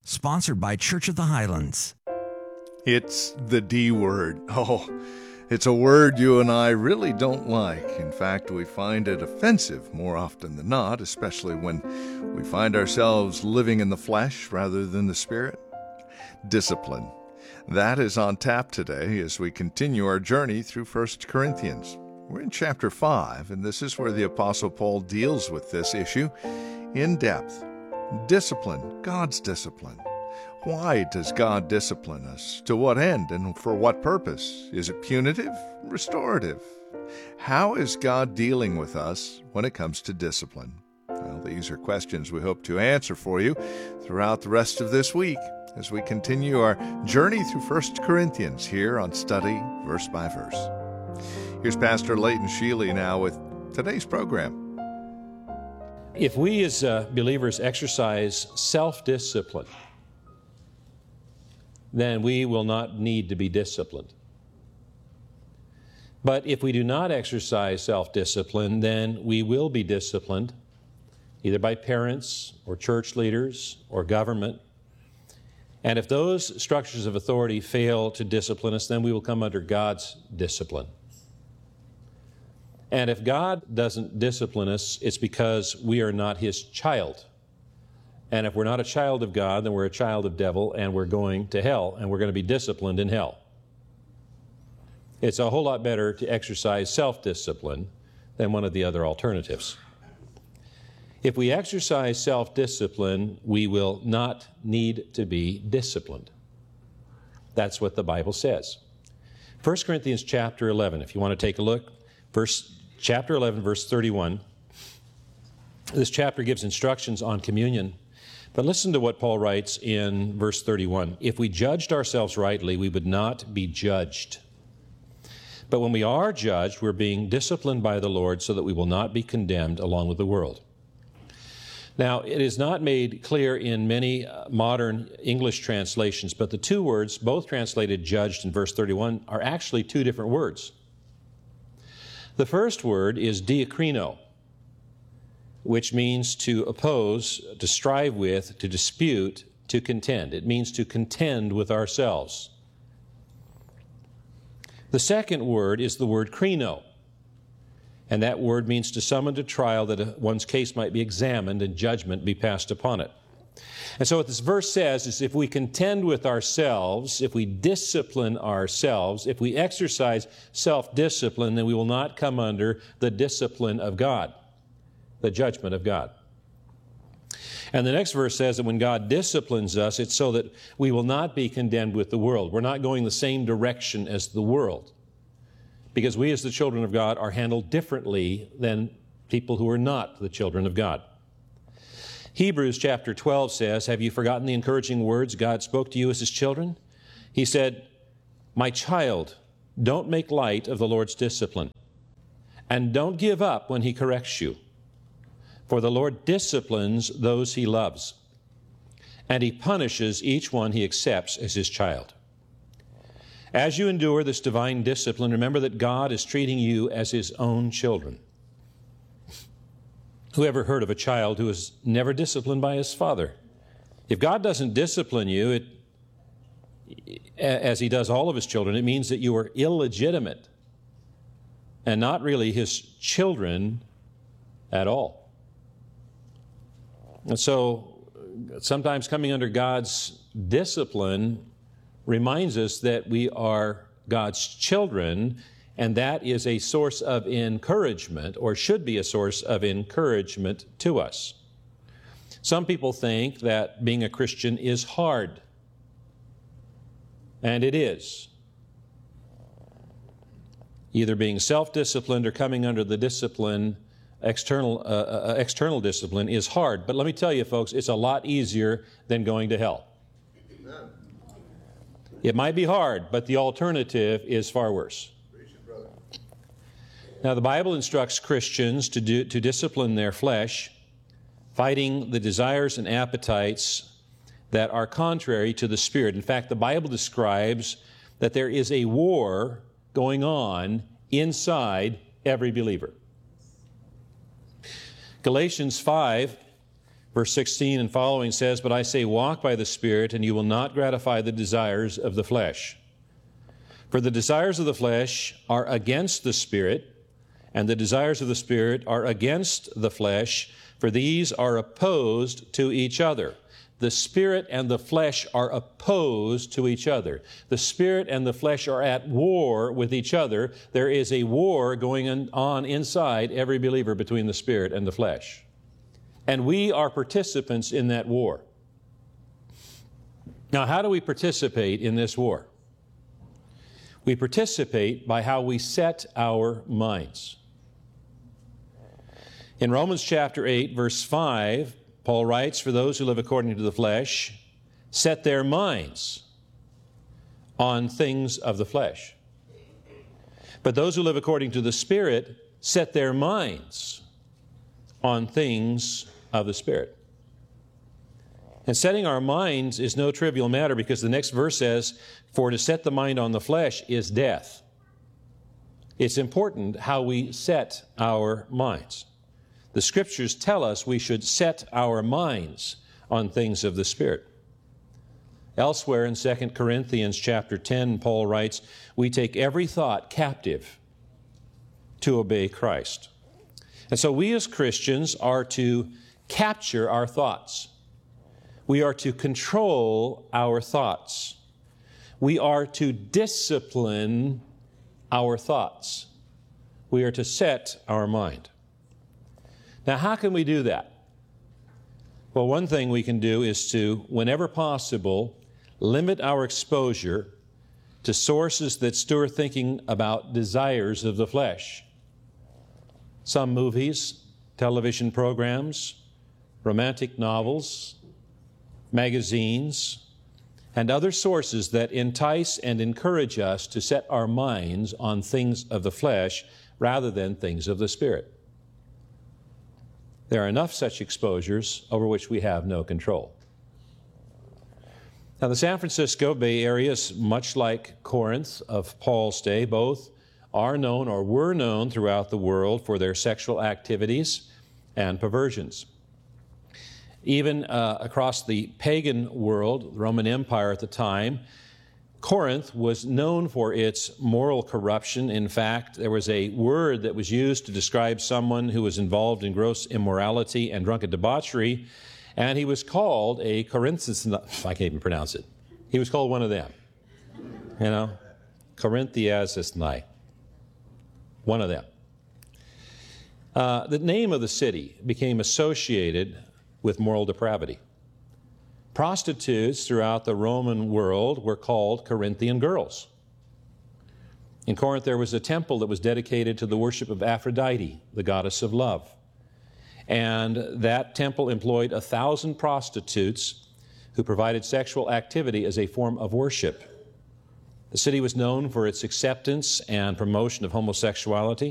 Sponsored by Church of the Highlands. It's the D word. Oh, it's a word you and I really don't like. In fact, we find it offensive more often than not, especially when we find ourselves living in the flesh rather than the spirit. Discipline. That is on tap today as we continue our journey through 1 Corinthians. We're in chapter 5, and this is where the Apostle Paul deals with this issue in depth. Discipline, God's discipline. Why does God discipline us? To what end and for what purpose? Is it punitive? Restorative? How is God dealing with us when it comes to discipline? Well, these are questions we hope to answer for you throughout the rest of this week as we continue our journey through 1 Corinthians here on Study Verse by Verse. Here's Pastor Leighton Sheely now with today's program. If we as believers exercise self-discipline, then we will not need to be disciplined. But if we do not exercise self-discipline, then we will be disciplined, either by parents or church leaders or government. And if those structures of authority fail to discipline us, then we will come under God's discipline. And if God doesn't discipline us, it's because we are not His child. And if we're not a child of God, then we're a child of devil, and we're going to hell, and we're going to be disciplined in hell. It's a whole lot better to exercise self-discipline than one of the other alternatives. If we exercise self-discipline, we will not need to be disciplined. That's what the Bible says. 1 Corinthians chapter 11, if you want to take a look, chapter 11, verse 31. This chapter gives instructions on communion. But listen to what Paul writes in verse 31. If we judged ourselves rightly, we would not be judged. But when we are judged, we're being disciplined by the Lord so that we will not be condemned along with the world. Now, it is not made clear in many modern English translations, but the two words, both translated judged in verse 31, are actually two different words. The first word is diakrino, which means to oppose, to strive with, to dispute, to contend. It means to contend with ourselves. The second word is the word krino, and that word means to summon to trial that one's case might be examined and judgment be passed upon it. And so what this verse says is if we contend with ourselves, if we discipline ourselves, if we exercise self-discipline, then we will not come under the discipline of God, the judgment of God. And the next verse says that when God disciplines us, it's so that we will not be condemned with the world. We're not going the same direction as the world, because we as the children of God are handled differently than people who are not the children of God. Hebrews chapter 12 says, have you forgotten the encouraging words God spoke to you as His children? He said, my child, don't make light of the Lord's discipline, and don't give up when He corrects you. For the Lord disciplines those He loves, and He punishes each one He accepts as His child. As you endure this divine discipline, remember that God is treating you as His own children. Who ever heard of a child who is never disciplined by his father? If God doesn't discipline you, as He does all of His children, it means that you are illegitimate and not really His children at all. And so sometimes coming under God's discipline reminds us that we are God's children, and that is a source of encouragement, or should be a source of encouragement to us. Some people think that being a Christian is hard, and it is. Either being self-disciplined or coming under the discipline, external discipline, is hard. But let me tell you, folks, it's a lot easier than going to hell. Amen. It might be hard, but the alternative is far worse. Now, the Bible instructs Christians to discipline their flesh, fighting the desires and appetites that are contrary to the Spirit. In fact, the Bible describes that there is a war going on inside every believer. Galatians 5 Verse 16 and following says, "But I say, walk by the Spirit, and you will not gratify the desires of the flesh. For the desires of the flesh are against the Spirit, and the desires of the Spirit are against the flesh, for these are opposed to each other." The Spirit and the flesh are opposed to each other. The Spirit and the flesh are at war with each other. There is a war going on inside every believer between the Spirit and the flesh. And we are participants in that war. Now, how do we participate in this war? We participate by how we set our minds. In Romans chapter 8, verse 5, Paul writes, "For those who live according to the flesh set their minds on things of the flesh. But those who live according to the Spirit set their minds on things of the Spirit." And setting our minds is no trivial matter, because the next verse says, "For to set the mind on the flesh is death." It's important how we set our minds. The Scriptures tell us we should set our minds on things of the Spirit. Elsewhere in 2 Corinthians chapter 10, Paul writes, "We take every thought captive to obey Christ." And so we as Christians are to capture our thoughts. We are to control our thoughts. We are to discipline our thoughts. We are to set our mind. Now, how can we do that? Well, one thing we can do is to, whenever possible, limit our exposure to sources that stir thinking about desires of the flesh. Some movies, television programs, romantic novels, magazines, and other sources that entice and encourage us to set our minds on things of the flesh rather than things of the Spirit. There are enough such exposures over which we have no control. Now, the San Francisco Bay Area is much like Corinth of Paul's day. Both are known or were known throughout the world for their sexual activities and perversions. Even across the pagan world, the Roman Empire at the time, Corinth was known for its moral corruption. In fact, there was a word that was used to describe someone who was involved in gross immorality and drunken debauchery, and he was called a Corinthians. I can't even pronounce it. He was called one of them. Corinthiasesnai. One of them. The name of the city became associated with moral depravity. Prostitutes throughout the Roman world were called Corinthian girls. In Corinth, there was a temple that was dedicated to the worship of Aphrodite, the goddess of love. And that temple employed 1,000 prostitutes who provided sexual activity as a form of worship. The city was known for its acceptance and promotion of homosexuality.